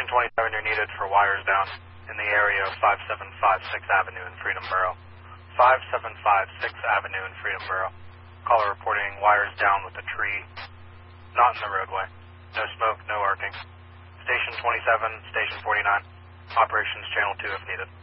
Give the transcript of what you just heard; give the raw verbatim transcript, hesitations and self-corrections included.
Station twenty-seven, you're needed for wires down in the area of five seven five sixth Avenue in Freedom Borough. five seven five sixth Avenue in Freedom Borough. Caller reporting wires down with a tree, not in the roadway. No smoke, no arcing. Station twenty-seven, Station forty-nine. Operations Channel two if needed.